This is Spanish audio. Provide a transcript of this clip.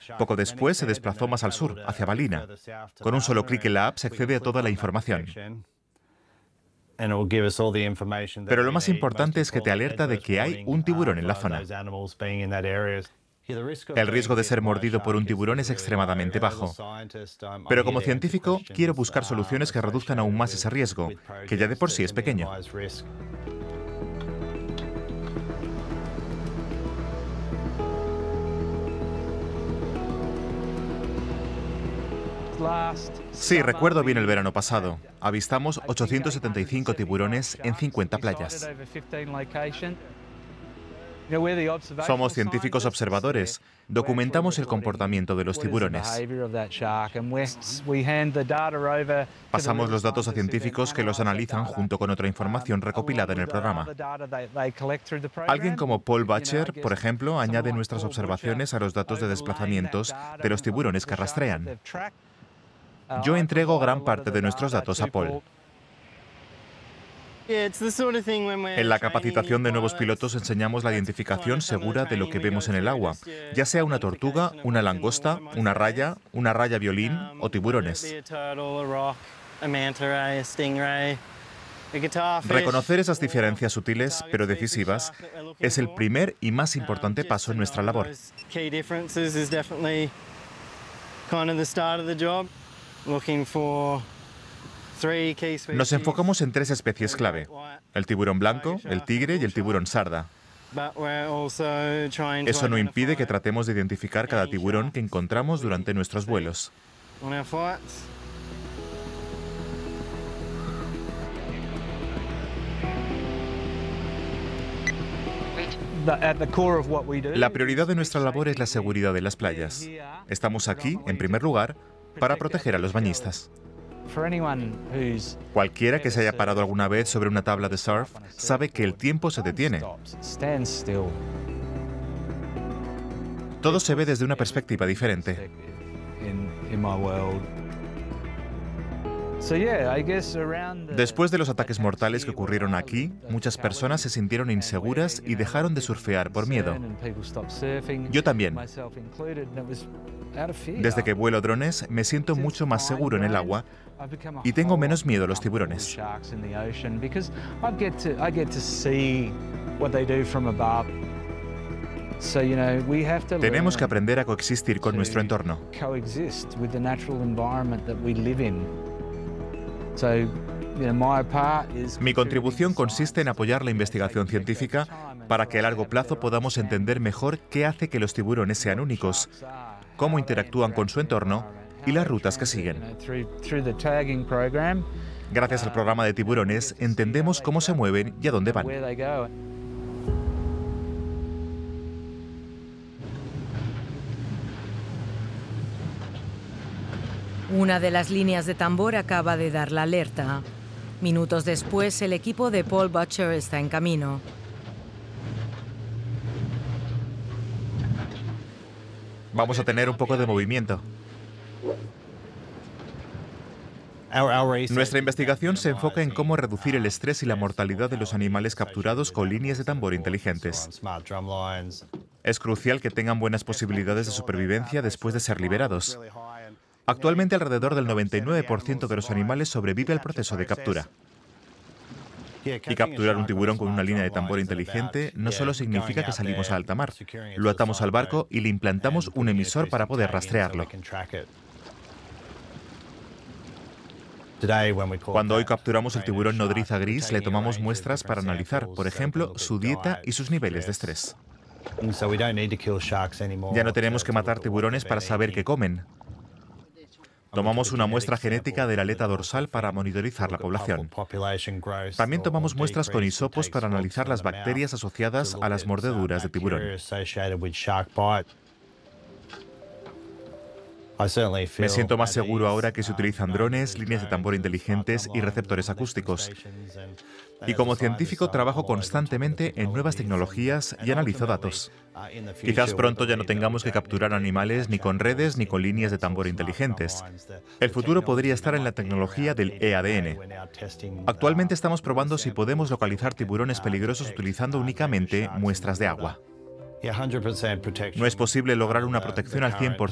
Poco después se desplazó más al sur, hacia Ballina. Con un solo clic en la app se accede a toda la información. Pero lo más importante es que te alerta de que hay un tiburón en la zona. El riesgo de ser mordido por un tiburón es extremadamente bajo. Pero como científico, quiero buscar soluciones que reduzcan aún más ese riesgo, que ya de por sí es pequeño. Sí, recuerdo bien el verano pasado. Avistamos 875 tiburones en 50 playas. Somos científicos observadores. Documentamos el comportamiento de los tiburones. Pasamos los datos a científicos que los analizan junto con otra información recopilada en el programa. Alguien como Paul Butcher, por ejemplo, añade nuestras observaciones a los datos de desplazamientos de los tiburones que rastrean. Yo entrego gran parte de nuestros datos a Paul. En la capacitación de nuevos pilotos enseñamos la identificación segura de lo que vemos en el agua, ya sea una tortuga, una langosta, una raya violín o tiburones. Reconocer esas diferencias sutiles pero decisivas es el primer y más importante paso en nuestra labor. Nos enfocamos en 3 especies clave: el tiburón blanco, el tigre y el tiburón sarda. Eso no impide que tratemos de identificar cada tiburón que encontramos durante nuestros vuelos. La prioridad de nuestra labor es la seguridad de las playas. Estamos aquí, en primer lugar, para proteger a los bañistas. Cualquiera que se haya parado alguna vez sobre una tabla de surf sabe que el tiempo se detiene. Todo se ve desde una perspectiva diferente. Después de los ataques mortales que ocurrieron aquí, muchas personas se sintieron inseguras y dejaron de surfear por miedo. Yo también. Desde que vuelo drones, me siento mucho más seguro en el agua y tengo menos miedo a los tiburones. Tenemos que aprender a coexistir con nuestro entorno. Mi contribución consiste en apoyar la investigación científica para que a largo plazo podamos entender mejor qué hace que los tiburones sean únicos, cómo interactúan con su entorno y las rutas que siguen. Gracias al programa de tiburones, entendemos cómo se mueven y a dónde van. Una de las líneas de tambor acaba de dar la alerta. Minutos después, el equipo de Paul Butcher está en camino. Vamos a tener un poco de movimiento. Nuestra investigación se enfoca en cómo reducir el estrés y la mortalidad de los animales capturados con líneas de tambor inteligentes. Es crucial que tengan buenas posibilidades de supervivencia después de ser liberados. Actualmente, alrededor del 99% de los animales sobrevive al proceso de captura. Y capturar un tiburón con una línea de tambor inteligente no solo significa que salimos a alta mar, lo atamos al barco y le implantamos un emisor para poder rastrearlo. Cuando hoy capturamos el tiburón nodriza gris, le tomamos muestras para analizar, por ejemplo, su dieta y sus niveles de estrés. Ya no tenemos que matar tiburones para saber qué comen. Tomamos una muestra genética de la aleta dorsal para monitorizar la población. También tomamos muestras con hisopos para analizar las bacterias asociadas a las mordeduras de tiburón. Me siento más seguro ahora que se utilizan drones, líneas de tambor inteligentes y receptores acústicos. Y como científico trabajo constantemente en nuevas tecnologías y analizo datos. Quizás pronto ya no tengamos que capturar animales ni con redes ni con líneas de tambor inteligentes. El futuro podría estar en la tecnología del EADN. Actualmente estamos probando si podemos localizar tiburones peligrosos utilizando únicamente muestras de agua. No es posible lograr una protección al 100%